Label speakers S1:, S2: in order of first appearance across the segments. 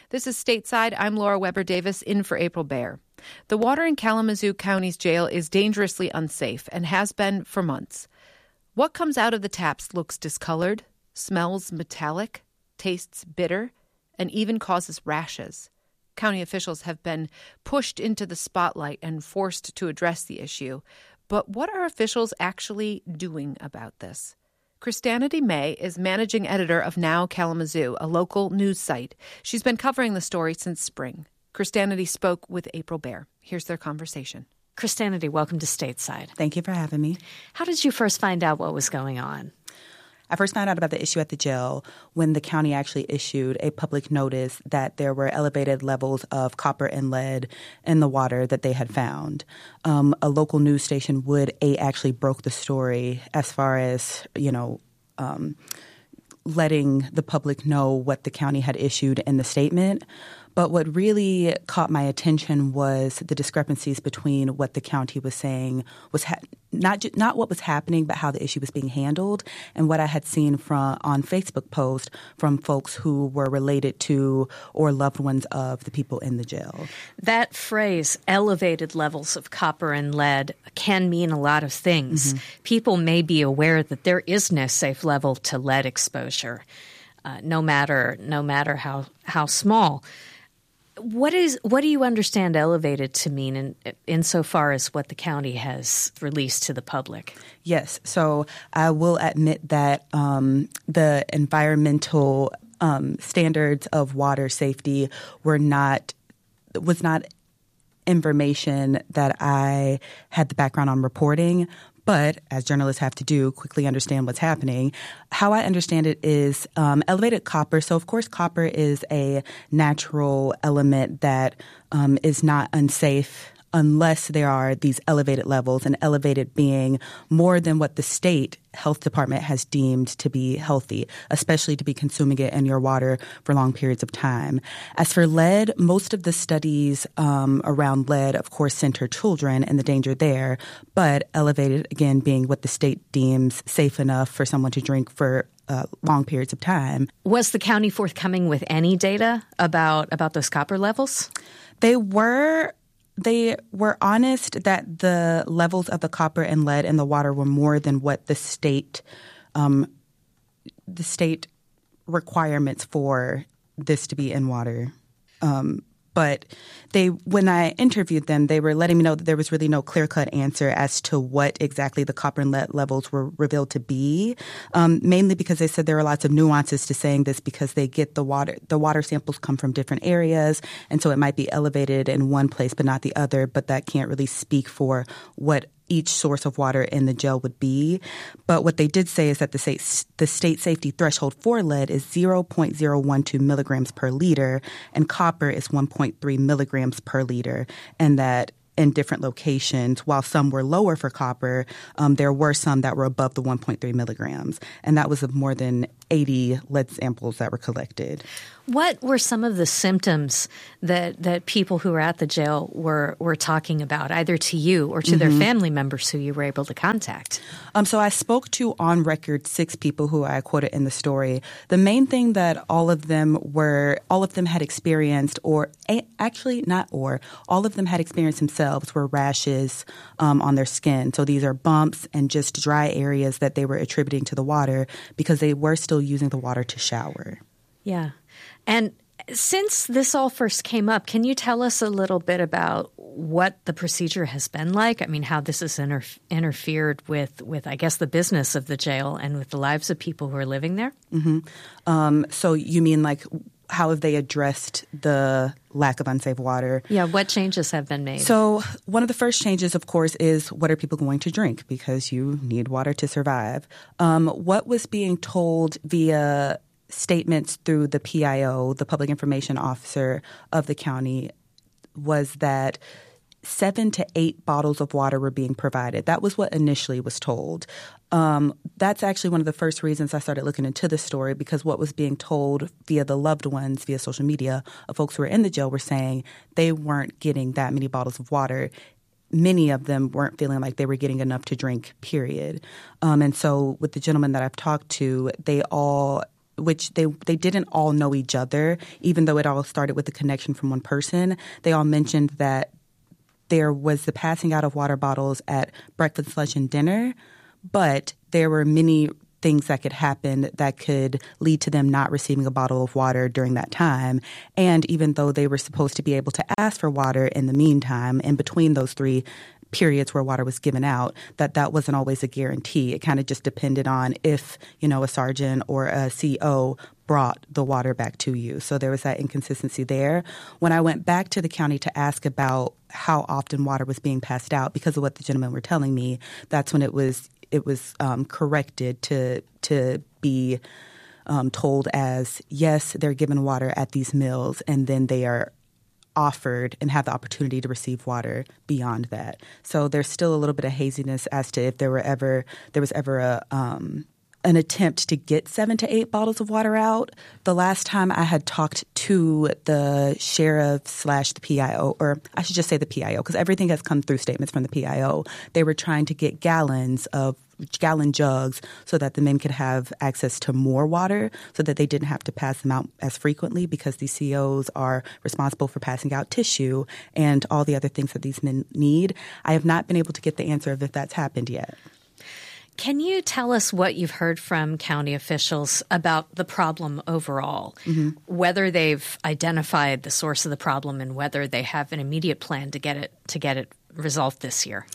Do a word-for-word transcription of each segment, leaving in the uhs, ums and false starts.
S1: This is Stateside. I'm Laura Weber Davis, in for April Baer. The water in Kalamazoo County's jail is dangerously unsafe and has been for months. What comes out of the taps looks discolored, smells metallic, tastes bitter, and even causes rashes. County officials have been pushed into the spotlight and forced to address the issue. But what are officials actually doing about this? Christianity May is managing editor of Now Kalamazoo, a local news site. She's been covering the story since spring. Christianity spoke with April Baer. Here's their conversation.
S2: Christianity, welcome to Stateside.
S3: Thank you for having me.
S2: How did you first find out what was going on?
S3: I first found out about the issue at the jail when the county actually issued a public notice that there were elevated levels of copper and lead in the water that they had found. Um, a local news station, Wood eight, actually broke the story as far as, you know, um, letting the public know what the county had issued in the statement. But what really caught my attention was the discrepancies between what the county was saying was ha- not ju- not what was happening, but how the issue was being handled, and what I had seen from on Facebook posts from folks who were related to or loved ones of the people in the jail.
S2: That phrase, elevated levels of copper and lead, can mean a lot of things. Mm-hmm. People may be aware that there is no safe level to lead exposure, uh, no matter no matter how how small. What is what do you understand elevated to mean in insofar as what the county has released to the public?
S3: Yes. So I will admit that um, the environmental um, standards of water safety were not was not information that I had the background on reporting. But, as journalists have to do, quickly understand what's happening. How I understand it is um, elevated copper. So, of course, copper is a natural element that um, is not unsafe unless there are these elevated levels, and elevated being more than what the state health department has deemed to be healthy, especially to be consuming it in your water for long periods of time. As for lead, most of the studies um, around lead, of course, center children and the danger there, but elevated, again, being what the state deems safe enough for someone to drink for uh, long periods of time.
S2: Was the county forthcoming with any data about, about those copper levels?
S3: They were... They were honest that the levels of the copper and lead in the water were more than what the state, um, the state requirements for this to be in water. Um, but they, when I interviewed them, they were letting me know that there was really no clear-cut answer as to what exactly the copper and lead levels were revealed to be, um, mainly because they said there are lots of nuances to saying this because they get the water, the water samples come from different areas, and so it might be elevated in one place but not the other, but that can't really speak for what each source of water in the jail would be. But what they did say is that the state, the state safety threshold for lead is zero point zero one two milligrams per liter, and copper is one point three milligrams per liter, and that in different locations, while some were lower for copper, um, there were some that were above the one point three milligrams, and that was of more than eighty lead samples that were collected.
S2: What were some of the symptoms that, that people who were at the jail were, were talking about, either to you or to mm-hmm. their family members who you were able to contact? Um,
S3: so I spoke to, on record, six people who I quoted in the story. The main thing that all of them were, all of them had experienced, or a, actually not or, all of them had experienced themselves were rashes um, on their skin. So these are bumps and just dry areas that they were attributing to the water because they were still using the water to shower.
S2: Yeah. And since this all first came up, can you tell us a little bit about what the procedure has been like? I mean, how this has inter- interfered with, with, I guess, the business of the jail and with the lives of people who are living there?
S3: Mm-hmm. Um, so you mean like how have they addressed the lack of unsafe water?
S2: Yeah, what changes have been made?
S3: So one of the first changes, of course, is what are people going to drink? Because you need water to survive. Um, what was being told via statements through the P I O, the public information officer of the county, was that seven to eight bottles of water were being provided. That was what initially was told. Um, that's actually one of the first reasons I started looking into the story, because what was being told via the loved ones, via social media, of folks who were in the jail were saying they weren't getting that many bottles of water. Many of them weren't feeling like they were getting enough to drink, period. Um, and so with the gentlemen that I've talked to, they all which they they didn't all know each other, even though it all started with a connection from one person. They all mentioned that there was the passing out of water bottles at breakfast, lunch, and dinner, but there were many things that could happen that could lead to them not receiving a bottle of water during that time. And even though they were supposed to be able to ask for water in the meantime, in between those three periods where water was given out, that that wasn't always a guarantee. It kind of just depended on if, you know, a sergeant or a C O brought the water back to you. So there was that inconsistency there. When I went back to the county to ask about how often water was being passed out, because of what the gentlemen were telling me, that's when it was it was um, corrected to to be um, told as, yes, they're given water at these mills, and then they are offered and have the opportunity to receive water beyond that. So there's still a little bit of haziness as to if there were ever there was ever a um, an attempt to get seven to eight bottles of water out. The last time I had talked to the sheriff slash the P I O, or I should just say the P I O, because everything has come through statements from the P I O. They were trying to get gallons of gallon jugs so that the men could have access to more water, so that they didn't have to pass them out as frequently, because these C Os are responsible for passing out tissue and all the other things that these men need. I have not been able to get the answer of if that's happened yet.
S2: Can you tell us what you've heard from county officials about the problem overall, mm-hmm. whether they've identified the source of the problem and whether they have an immediate plan to get it to get it resolved this year?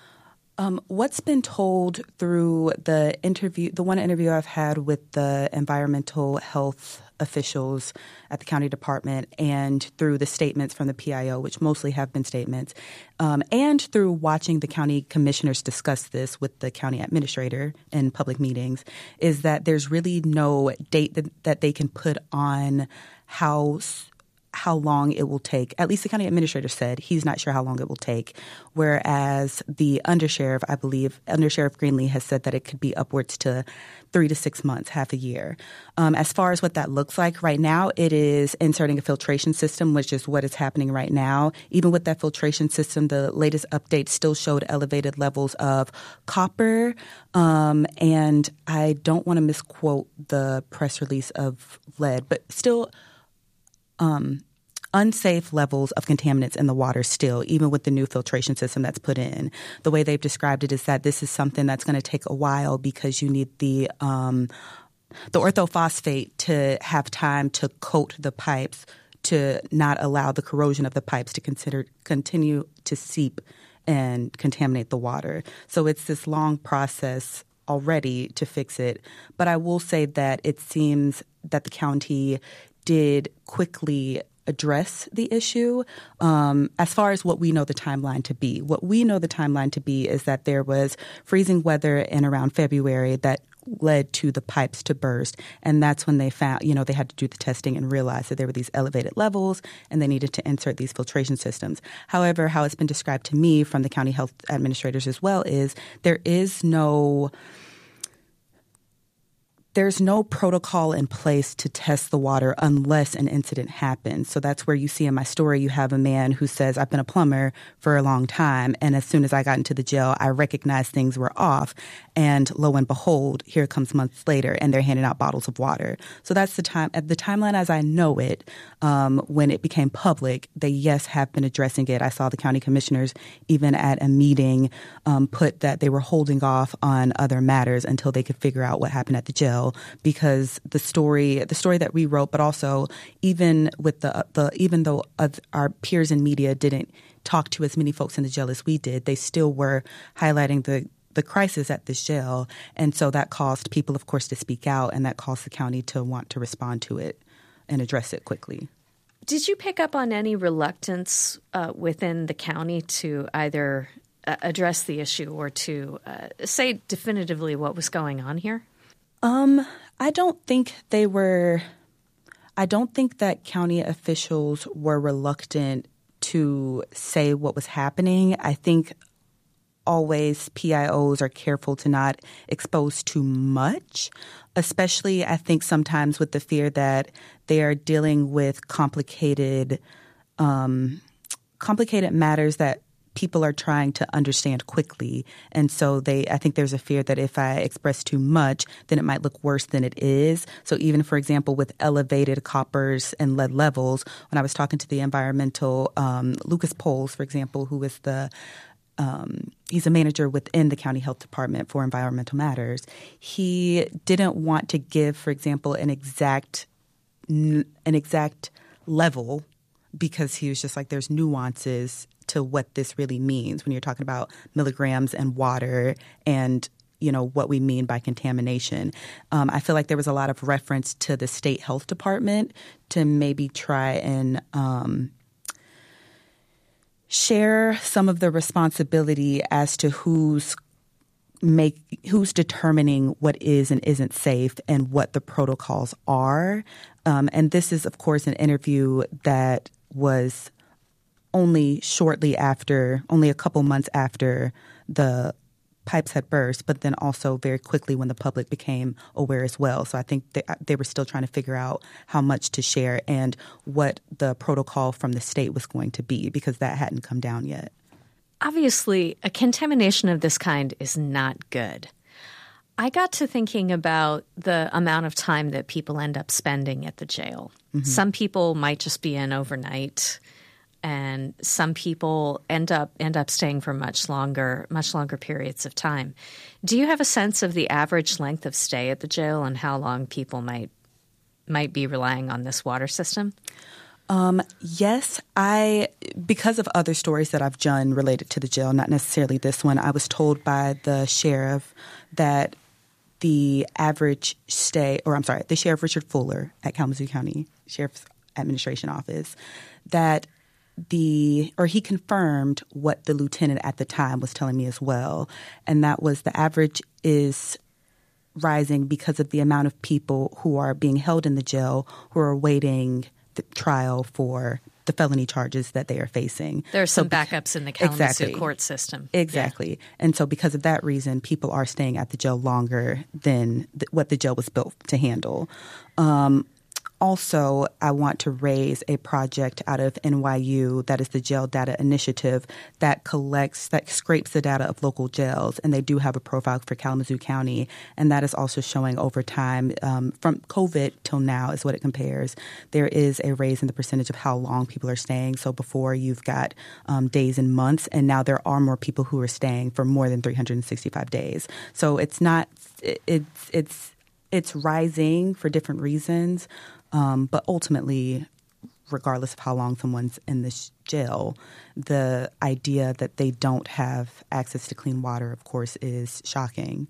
S3: Um, what's been told through the interview, the one interview I've had with the environmental health officials at the county department, and through the statements from the P I O, which mostly have been statements, um, and through watching the county commissioners discuss this with the county administrator in public meetings, is that there's really no date that, that they can put on how how long it will take. At least the county administrator said he's not sure how long it will take, whereas the undersheriff, I believe, Undersheriff Greenlee has said that it could be upwards to three to six months, half a year. Um, as far as what that looks like right now, it is inserting a filtration system, which is what is happening right now. Even with that filtration system, the latest update still showed elevated levels of copper. Um, and I don't want to misquote the press release of lead, but still um, unsafe levels of contaminants in the water still, even with the new filtration system that's put in. The way they've described it is that this is something that's going to take a while, because you need the um, the orthophosphate to have time to coat the pipes to not allow the corrosion of the pipes to consider continue to seep and contaminate the water. So it's this long process already to fix it. But I will say that it seems that the county did quickly address the issue. Um, as far as what we know the timeline to be, what we know the timeline to be is that there was freezing weather in around February that led to the pipes to burst. And that's when they found, you know, they had to do the testing and realize that there were these elevated levels and they needed to insert these filtration systems. However, how it's been described to me from the county health administrators as well is there is no There's no protocol in place to test the water unless an incident happens. So that's where you see in my story, you have a man who says, I've been a plumber for a long time, and as soon as I got into the jail, I recognized things were off. And lo and behold, here it comes months later, and they're handing out bottles of water. So that's the time, at the timeline as I know it, um, when it became public, they, yes, have been addressing it. I saw the county commissioners, even at a meeting, um, put that they were holding off on other matters until they could figure out what happened at the jail. Because the story, the story that we wrote, but also even with the the even though our peers in media didn't talk to as many folks in the jail as we did, they still were highlighting the the crisis at this jail, and so that caused people, of course, to speak out, and that caused the county to want to respond to it and address it quickly.
S2: Did you pick up on any reluctance uh, within the county to either uh, address the issue or to uh, say definitively what was going on here?
S3: Um, I don't think they were – I don't think that county officials were reluctant to say what was happening. I think always P I Os are careful to not expose too much, especially I think sometimes with the fear that they are dealing with complicated um, complicated matters that people are trying to understand quickly. And so they, I think there's a fear that if I express too much, then it might look worse than it is. So even, for example, with elevated coppers and lead levels, when I was talking to the environmental, um, Lucas Poles, for example, who is the Um, he's a manager within the county health department for environmental matters. He didn't want to give, for example, an exact an exact level because he was just like, there's nuances to what this really means when you're talking about milligrams and water and, you know, what we mean by contamination. Um, I feel like there was a lot of reference to the state health department to maybe try and um, share some of the responsibility as to who's make who's determining what is and isn't safe and what the protocols are. Um, and this is, of course, an interview that was only shortly after, only a couple months after the pipes had burst, but then also very quickly when the public became aware as well. So I think they, they were still trying to figure out how much to share and what the protocol from the state was going to be because that hadn't come down yet.
S2: Obviously, a contamination of this kind is not good. I got to thinking about the amount of time that people end up spending at the jail. Mm-hmm. Some people might just be in overnight, and some people end up end up staying for much longer, much longer periods of time. Do you have a sense of the average length of stay at the jail and how long people might might be relying on this water system?
S3: Um, yes, I because of other stories that I've done related to the jail, not necessarily this one, I was told by the sheriff that the average stay, or I'm sorry, the Sheriff Richard Fuller at Kalamazoo County Sheriff's Administration Office, that the or he confirmed what the lieutenant at the time was telling me as well, and that was the average is rising because of the amount of people who are being held in the jail who are awaiting the trial for the felony charges that they are facing.
S2: There are some
S3: so,
S2: backups in the Kalamazoo
S3: exactly,
S2: court system.
S3: Exactly. Yeah. And so because of that reason, people are staying at the jail longer than th- what the jail was built to handle. Um, Also, I want to raise a project out of N Y U that is the Jail Data Initiative that collects, that scrapes the data of local jails. And they do have a profile for Kalamazoo County. And that is also showing over time um, from COVID till now is what it compares. There is a raise in the percentage of how long people are staying. So before you've got um, days and months, and now there are more people who are staying for more than three hundred sixty-five days. So it's not, it, it's, it's, it's rising for different reasons. Um, but ultimately, regardless of how long someone's in this jail, the idea that they don't have access to clean water, of course, is shocking.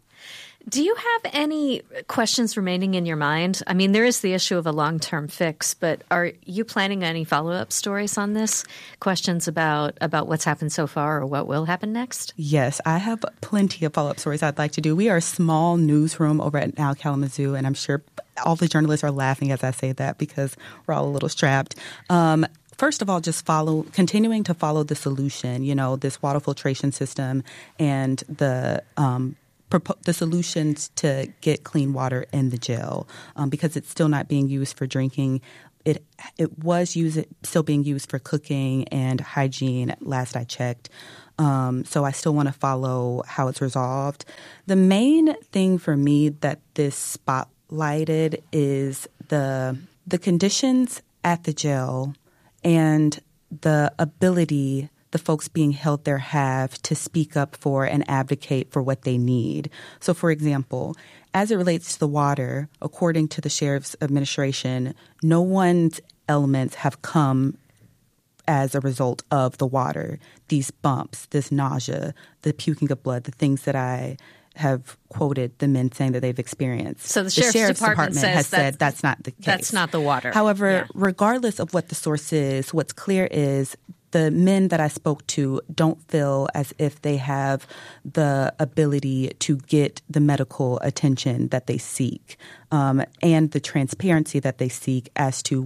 S2: Do you have any questions remaining in your mind? I mean, there is the issue of a long-term fix, but are you planning any follow-up stories on this? Questions about, about what's happened so far or what will happen next?
S3: Yes, I have plenty of follow-up stories I'd like to do. We are a small newsroom over at Now Kalamazoo, and I'm sure all the journalists are laughing as I say that because we're all a little strapped. Um, First of all, just follow, continuing to follow the solution, you know, this water filtration system and the um the solutions to get clean water in the jail um, because it's still not being used for drinking. It it was used, still being used for cooking and hygiene last I checked. Um, so I still want to follow how it's resolved. The main thing for me that this spotlighted is the the conditions at the jail and the ability the folks being held there have to speak up for and advocate for what they need. So, for example, as it relates to the water, according to the Sheriff's Administration, no one's elements have come as a result of the water. These bumps, this nausea, the puking of blood, the things that I have quoted the men saying that they've experienced.
S2: So the Sheriff's, the Sheriff's Department, Department
S3: has said that's not the case.
S2: That's not the water.
S3: However,
S2: yeah.
S3: regardless of what the source is, what's clear is the men that I spoke to don't feel as if they have the ability to get the medical attention that they seek um, and the transparency that they seek as to what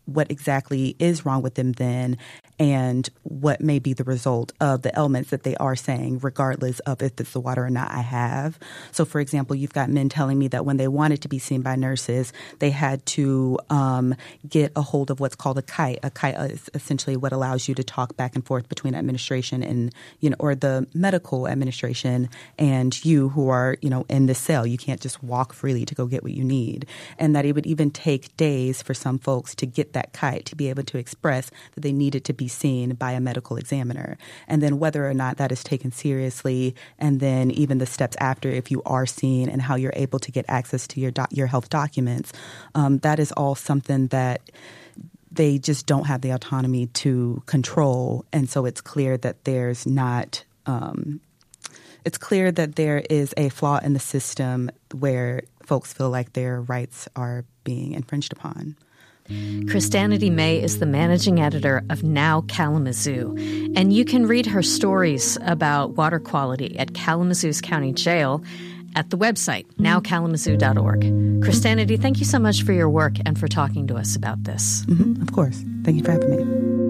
S3: what exactly is wrong with them then and what may be the result of the elements that they are saying, regardless of if it's the water or not I have. So, for example, you've got men telling me that when they wanted to be seen by nurses, they had to um, get a hold of what's called a kite. A kite is essentially what allows you to talk back and forth between administration and, you know, or the medical administration and you who are, you know, in the cell. You can't just walk freely to go get what you need. And that it would even take days for some folks to get that kite, to be able to express that they needed to be seen by a medical examiner. And then whether or not that is taken seriously, and then even the steps after if you are seen and how you're able to get access to your doc- your health documents, um, that is all something that they just don't have the autonomy to control. And so it's clear that there's not um, it's clear that there is a flaw in the system where folks feel like their rights are being infringed upon.
S2: Christianity May is the managing editor of Now Kalamazoo, and you can read her stories about water quality at Kalamazoo's County Jail at the website, now kalamazoo dot org. Christianity, thank you so much for your work and for talking to us about this.
S3: Mm-hmm, of course. Thank you for having me.